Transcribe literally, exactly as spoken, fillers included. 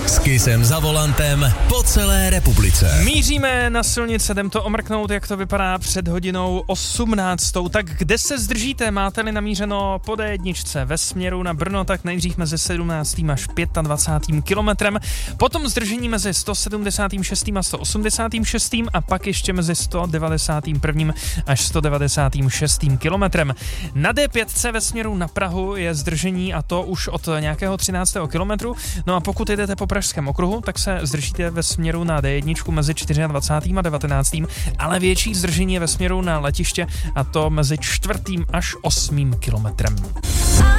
S Kissem za volantem po celé republice. Míříme na silnice, jdem to omrknout, jak to vypadá před hodinou osmnáctou. Tak kde se zdržíte? Máte-li namířeno po dé jedničce ve směru na Brno, tak nejdřív mezi sedmnáctým až dvacátým pátým kilometrem, potom zdržení mezi sto sedmdesát šest a sto osmdesát šest a pak ještě mezi sto devadesát jedna až sto devadesát šest kilometrem. Na dé pět ve směru na Prahu je zdržení, a to už od nějakého třináctého kilometru. No a pokud jdete po Pražském okruhu, tak se zdržíte ve směru na dé jedna mezi dvacátým čtvrtým a devatenáctým ale větší zdržení je ve směru na letiště, a to mezi čtvrtým až osmým kilometrem.